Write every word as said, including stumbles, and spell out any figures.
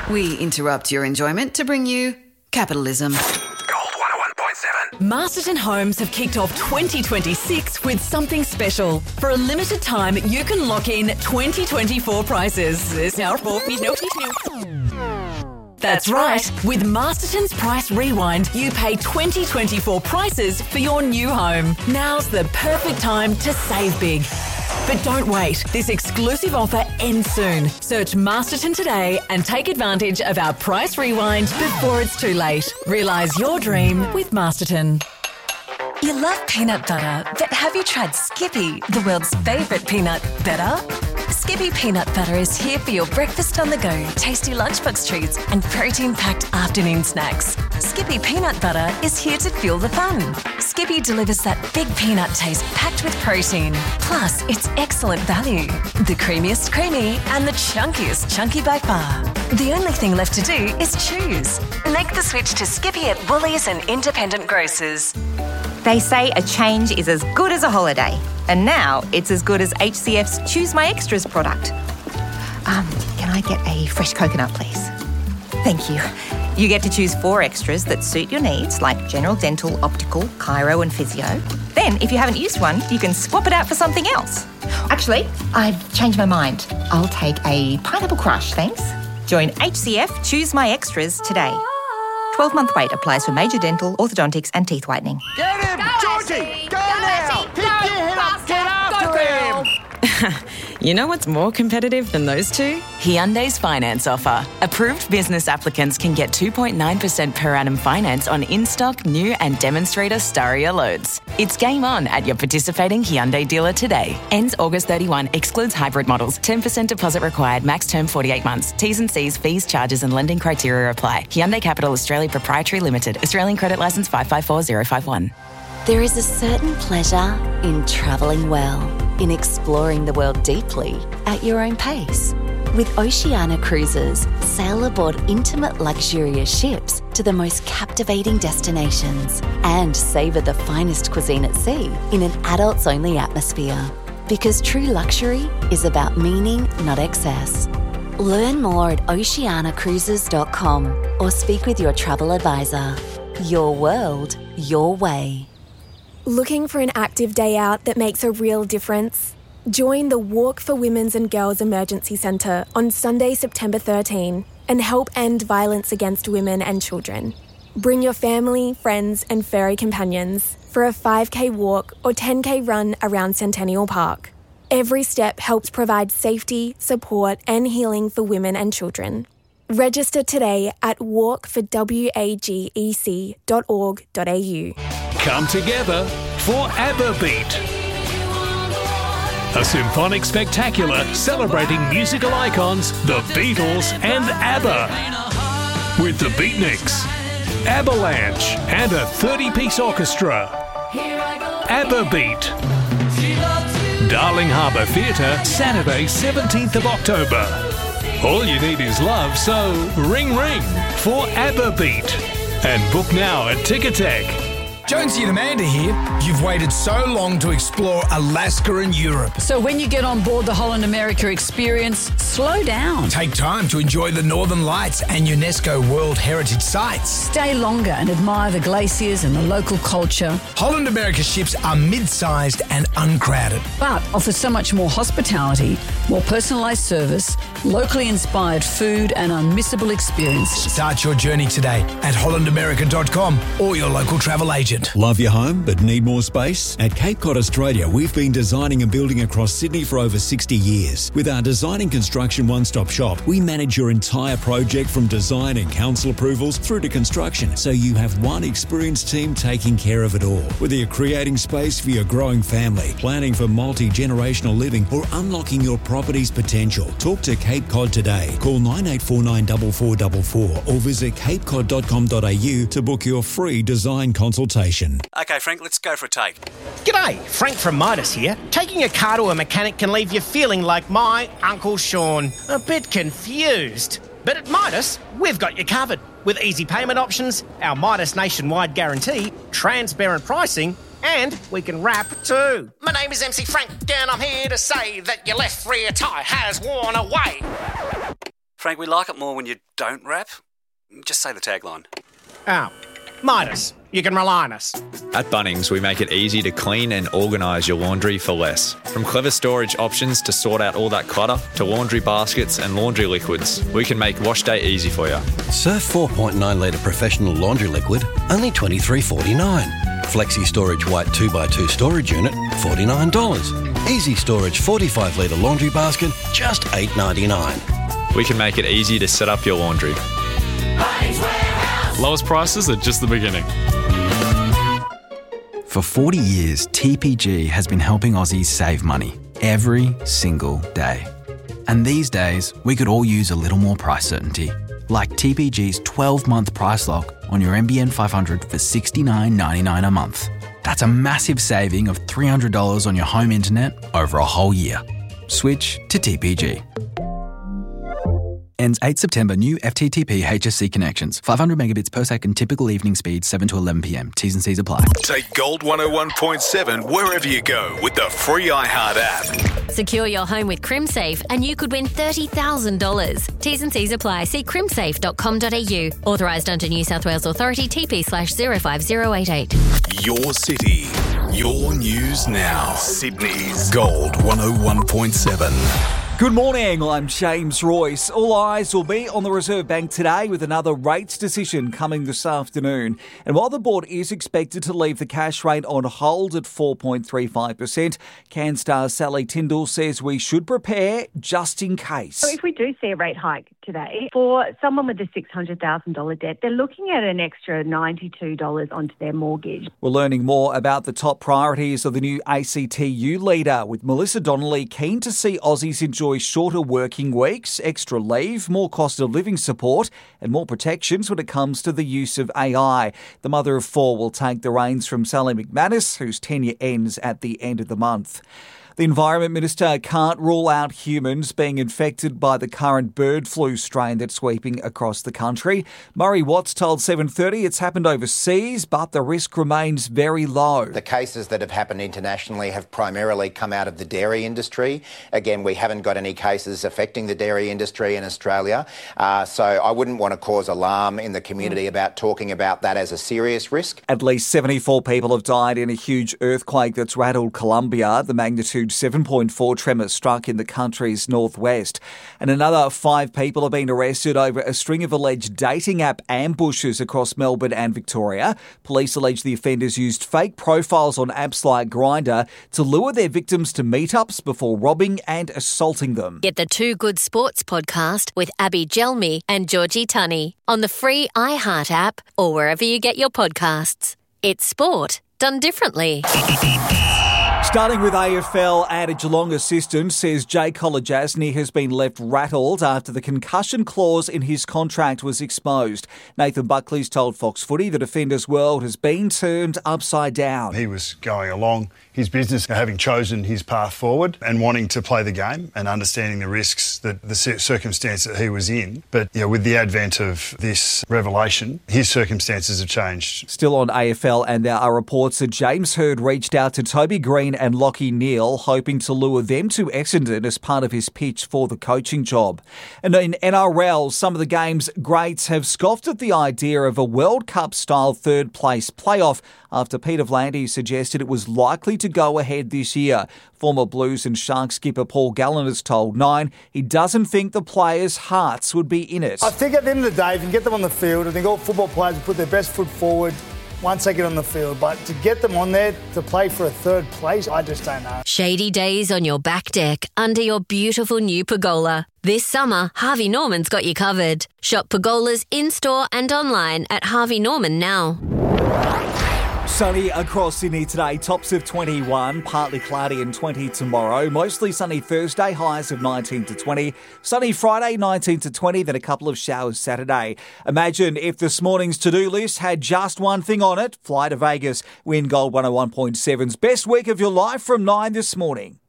We interrupt your enjoyment to bring you capitalism. Gold one oh one point seven. Masterton Homes have kicked off twenty twenty-six with something special. For a limited time, you can lock in twenty twenty-four prices. That's right. With Masterton's Price Rewind, you pay twenty twenty-four prices for your new home. Now's the perfect time to save big. But don't wait. This exclusive offer ends soon. Search Masterton today and take advantage of our Price Rewind before it's too late. Realise your dream with Masterton. You love peanut butter, but have you tried Skippy, the world's favourite peanut butter? Skippy peanut butter is here for your breakfast on the go, tasty lunchbox treats and protein-packed afternoon snacks. Skippy peanut butter is here to fuel the fun. Skippy delivers that big peanut taste packed with protein. Plus, it's excellent value. The creamiest creamy and the chunkiest chunky by far. The only thing left to do is choose. Make the switch to Skippy at Woolies and independent grocers. They say a change is as good as a holiday. And now it's as good as H C F's Choose My Extras product. Um, can I get a fresh coconut, please? Thank you. You get to choose four extras that suit your needs, like general dental, optical, chiro and physio. Then, if you haven't used one, you can swap it out for something else. Actually, I've changed my mind. I'll take a pineapple crush, thanks. Join H C F Choose My Extras today. twelve-month wait applies for major dental, orthodontics and teeth whitening. Get him, Go, Georgie! Ashley! Go, Go, now! Ashley! Pick Go, your head up! Get after Go, him! You know what's more competitive than those two? Hyundai's finance offer. Approved business applicants can get two point nine percent per annum finance on in-stock, new and demonstrator Staria loads. It's game on at your participating Hyundai dealer today. Ends August thirty-first, excludes hybrid models. ten percent deposit required, max term forty-eight months. T's and C's, fees, charges and lending criteria apply. Hyundai Capital Australia Proprietary Limited. Australian Credit Licence five five four zero five one. There is a certain pleasure in travelling well, in exploring the world deeply at your own pace. With Oceania Cruises, sail aboard intimate luxurious ships to the most captivating destinations and savour the finest cuisine at sea in an adults-only atmosphere. Because true luxury is about meaning, not excess. Learn more at oceania cruises dot com or speak with your travel advisor. Your world, your way. Looking for an active day out that makes a real difference? Join the Walk for Women's and Girls Emergency Centre on Sunday, September thirteenth and help end violence against women and children. Bring your family, friends and furry companions for a five K walk or ten K run around Centennial Park. Every step helps provide safety, support and healing for women and children. Register today at walk for wagec dot org dot a u. Come together for ABBA Beat, a symphonic spectacular celebrating musical icons, the Beatles and ABBA, with the Beatniks, Avalanche and a thirty-piece orchestra. ABBA Beat, Darling Harbour Theatre, Saturday seventeenth of October. All you need is love, so ring ring for ABBA Beat and book now at Ticketek. Jonesy and Amanda here. You've waited so long to explore Alaska and Europe. So when you get on board the Holland America experience, slow down. Take time to enjoy the Northern Lights and UNESCO World Heritage Sites. Stay longer and admire the glaciers and the local culture. Holland America ships are mid-sized and uncrowded, but offer so much more hospitality, more personalised service, locally inspired food and unmissable experiences. Start your journey today at holland america dot com or your local travel agent. Love your home but need more space? At Cape Cod Australia, we've been designing and building across Sydney for over sixty years. With our design and construction one-stop shop, we manage your entire project from design and council approvals through to construction, so you have one experienced team taking care of it all. Whether you're creating space for your growing family, planning for multi-generational living, or unlocking your property's potential, talk to Cape Cod today. Call nine eight four nine four four four four or visit cape cod dot com dot a u to book your free design consultation. Okay, Frank, let's go for a take. G'day, Frank from Midas here. Taking a car to a mechanic can leave you feeling like my Uncle Sean, a bit confused. But at Midas, we've got you covered. With easy payment options, our Midas nationwide guarantee, transparent pricing, and we can wrap too. My name is M C Frank, and I'm here to say that your left rear tyre has worn away. Frank, we like it more when you don't rap. Just say the tagline. Oh, Midas, you can rely on us. At Bunnings, we make it easy to clean and organise your laundry for less. From clever storage options to sort out all that clutter, to laundry baskets and laundry liquids, we can make wash day easy for you. Surf four point nine litre professional laundry liquid, only twenty-three forty-nine. Flexi Storage White two by two storage unit, forty-nine dollars. Easy Storage forty-five litre laundry basket, just eight ninety-nine. We can make it easy to set up your laundry. Lowest prices are just the beginning. For forty years, T P G has been helping Aussies save money every single day. And these days, we could all use a little more price certainty, like T P G's twelve-month price lock on your N B N five hundred for sixty-nine ninety-nine a month. That's a massive saving of three hundred dollars on your home internet over a whole year. Switch to T P G. Ends eighth September. New F T T P H S C connections. five hundred megabits per second. Typical evening speed seven to eleven p m. T's and C's apply. Take Gold one oh one point seven wherever you go with the free iHeart app. Secure your home with CrimSafe and you could win thirty thousand dollars. T's and C's apply. See crimsafe dot com dot a u. Authorised under New South Wales Authority T P slash zero five zero eight eight. Your city. Your news now. Sydney's Gold one oh one point seven. Good morning, I'm James Royce. All eyes will be on the Reserve Bank today with another rates decision coming this afternoon. And while the board is expected to leave the cash rate on hold at four point three five percent, CanStar Sally Tyndall says we should prepare just in case. So if we do see a rate hike today, for someone with a six hundred thousand dollars debt, they're looking at an extra ninety-two dollars onto their mortgage. We're learning more about the top priorities of the new A C T U leader with Melissa Donnelly keen to see Aussies enjoy shorter working weeks, extra leave, more cost of living support and more protections when it comes to the use of A I. The mother of four will take the reins from Sally McManus, whose tenure ends at the end of the month. The Environment Minister can't rule out humans being infected by the current bird flu strain that's sweeping across the country. Murray Watts told seven thirty it's happened overseas, but the risk remains very low. The cases that have happened internationally have primarily come out of the dairy industry. Again, we haven't got any cases affecting the dairy industry in Australia. Uh, so I wouldn't want to cause alarm in the community about talking about that as a serious risk. At least seventy-four people have died in a huge earthquake that's rattled Colombia. The magnitude seven point four tremor struck in the country's northwest. And another five people have been arrested over a string of alleged dating app ambushes across Melbourne and Victoria. Police allege the offenders used fake profiles on apps like Grindr to lure their victims to meetups before robbing and assaulting them. Get the Two Good Sports podcast with Abby Gelmi and Georgie Tunney on the free iHeart app or wherever you get your podcasts. It's sport done differently. Starting with A F L and a Geelong assistant says Jay Kolodjasny has been left rattled after the concussion clause in his contract was exposed. Nathan Buckley's told Fox Footy the defender's world has been turned upside down. He was going along his business, having chosen his path forward and wanting to play the game and understanding the risks, that the circumstance that he was in. But you know, with the advent of this revelation, his circumstances have changed. Still on A F L, and there are reports that James Hird reached out to Toby Green and Lachie Neale, hoping to lure them to Essendon as part of his pitch for the coaching job. And in N R L, some of the game's greats have scoffed at the idea of a World Cup-style third-place playoff after Peter Vlandie suggested it was likely to go ahead this year. Former Blues and Sharks skipper Paul Gallen has told Nine he doesn't think the players' hearts would be in it. I think at the end of the day, if you can get them on the field, I think all football players will put their best foot forward once they get on the field. But to get them on there to play for a third place, I just don't know. Shady days on your back deck under your beautiful new pergola. This summer, Harvey Norman's got you covered. Shop pergolas in-store and online at Harvey Norman now. Sunny across Sydney today, tops of twenty-one, partly cloudy and twenty tomorrow. Mostly sunny Thursday, highs of nineteen to twenty. Sunny Friday, nineteen to twenty, then a couple of showers Saturday. Imagine if this morning's to-do list had just one thing on it. Fly to Vegas, win Gold one oh one point seven's best week of your life from nine this morning.